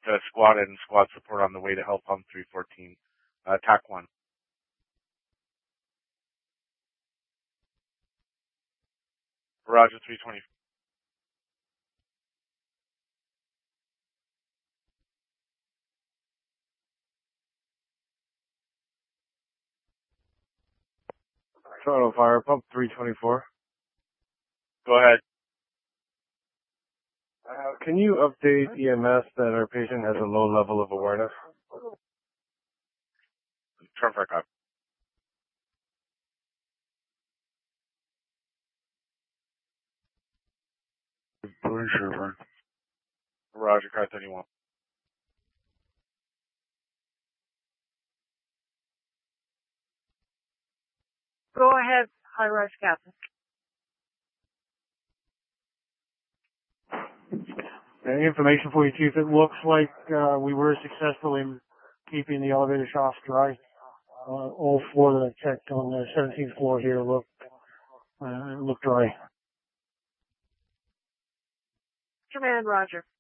squad and squad support on the way to help on 314. TAC 1. Roger 320. Toronto Fire Pump 324. Go ahead. Can you update EMS that our patient has a low level of awareness? Turn for copy. Roger, car 31. Go ahead, high-rise captain. Information for you, Chief. It looks like we were successful in keeping the elevator shafts dry. All four that I checked on the 17th floor here look dry. Command, Roger.